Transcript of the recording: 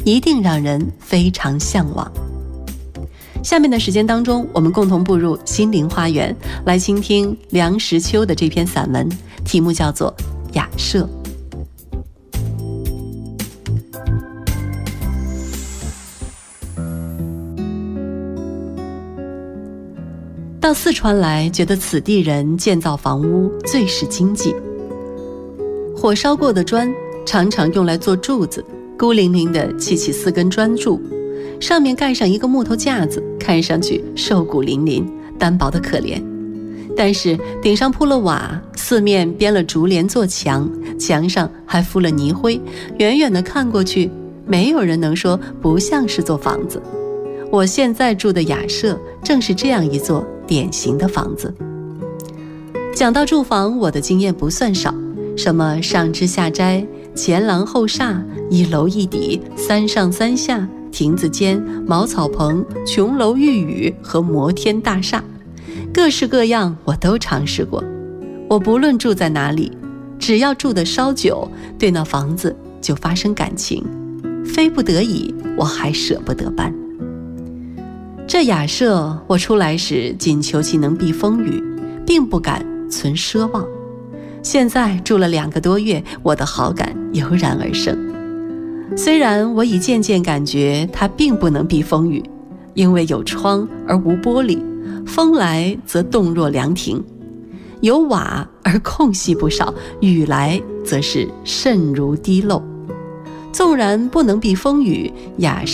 一定让人非常向往。下面的时间当中，我们共同步入心灵花园，来倾听梁实秋的这篇散文，题目叫做《雅舍》。到四川来，觉得此地人建造房屋最是经济。火烧过的砖常常用来做柱子，孤零零地砌起4根砖柱，上面盖上一个木头架子，看上去瘦骨嶙峋，单薄得可怜。但是顶上铺了瓦，四面编了竹帘做墙，墙上还敷了泥灰，远远地看过去，没有人能说不像是座房子。我现在住的雅舍正是这样一座典型的房子。讲到住房，我的经验不算少，什么上支下斋、前廊后厦、一楼一底、3上3下、亭子间、茅草棚、琼楼玉宇和摩天大厦，各式各样我都尝试过。我不论住在哪里，只要住得稍久，对那房子就发生感情，非不得已我还舍不得搬。这雅舍我出来时仅求其能避风雨，并不敢存奢望。现在住了2个多月，我的好感油然而生。虽然我已渐渐感觉它并不能避风雨，因为有窗而无玻璃，风来则动若凉亭；有瓦而空隙不少，雨来则是渗如滴漏。纵然不能避风雨，雅